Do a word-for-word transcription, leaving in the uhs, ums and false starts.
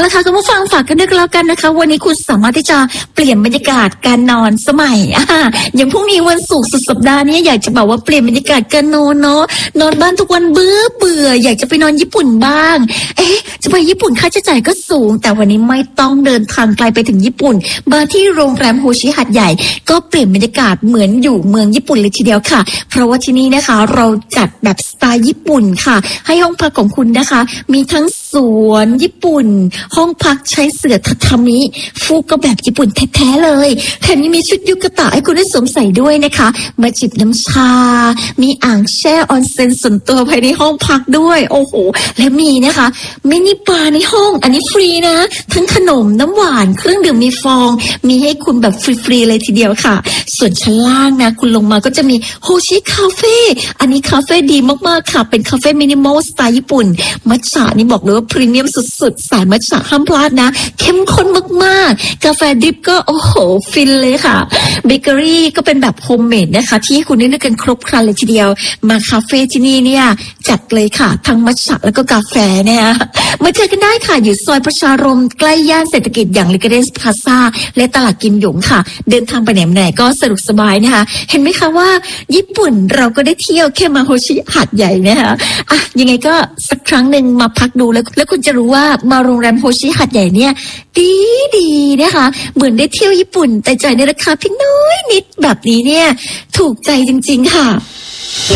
ละค่ะคุณผู้ฟังฝากกันด้วยกันแล้วกันนะคะวันนี้คุณสามารถที่จะเปลี่ยนบรรยากาศการนอนสมัยอ่าอย่างพรุ่งนี้วันศุกร์สุดสัปดาห์นี้อยากจะบอกว่าเปลี่ยนบรรยากาศการนอนเนาะนอนบ้านทุกวันเบื่อเบื่ออยากจะไปนอนญี่ปุ่นบ้างเอ๊ะจะไปญี่ปุ่นค่าใช้จ่ายก็สูงแต่วันนี้ไม่ต้องเดินทางไกลไปถึงญี่ปุ่นมาที่โรงแรมโฮชิหาดใหญ่ก็เปลี่ยนบรรยากาศเหมือนอยู่เมืองญี่ปุ่นเลยทีเดียวค่ะเพราะว่าที่นี่นะคะเราจัดแบบสไตล์ญี่ปุ่นค่ะให้ห้องพักของคุณนะคะมีทั้งสวนญี่ปุ่นห้องพักใช้เสื่อทาทามิฟูกก็แบบญี่ปุ่นแท้ๆเลยแถมยังมีชุดยุกะตะให้คุณได้สวมใส่ด้วยนะคะมาจิบน้ำชามีอ่างแช่ออนเซ็นส่วนตัวภายในห้องพักด้วยโอ้โหและมีนะคะมินิบาร์ในห้องอันนี้ฟรีนะทั้งขนมน้ำหวานเครื่องดื่มมีฟองมีให้คุณแบบฟรีๆเลยทีเดียวค่ะส่วนชั้นล่างนะคุณลงมาก็จะมีโฮชิคาเฟ่อันนี้คาเฟ่ดีมากๆค่ะเป็นคาเฟ่มินิมอลสไตล์ญี่ปุ่นมัทฉะนี่บอกเลยว่าพรีเมียมสุดๆสายมัทฉะห้ามพลาดนะเข้มข้นมากๆกาแฟดริปก็โอ้โหฟินเลยค่ะเบเกอรี่ก็เป็นแบบโฮมเมดนะคะที่ให้คุณได้เลือกกันครบครันเลยทีเดียวมาคาเฟ่ที่นี่เนี่ยจัดเลยค่ะทั้งมัทฉะแล้วก็กาแฟเนี่ยมาเจอกันได้ค่ะอยู่ซอยประชารมใกล้ย่านเศรษฐกิจอย่างลิเกเดนส์พลาซ่าและตลาดกิมหยงค่ะเดินทางไปไหนมาไหนก็สะดวกสบายนะคะเห็นไหมคะว่าญี่ปุ่นเราก็ได้เที่ยวแค่มาโฮชิหาดใหญ่นะคะอ่ะยังไงก็สักครั้งหนึ่งมาพักดูแล้วแล้วคุณจะรู้ว่ามาโรงแรมโฮชิหาดใหญ่เนี่ยดีดีนะคะเหมือนได้เที่ยวญี่ปุ่นแต่จ่ายในราคาเพียงน้อยนิดแบบนี้เนี่ยถูกใจจริงๆค่ะ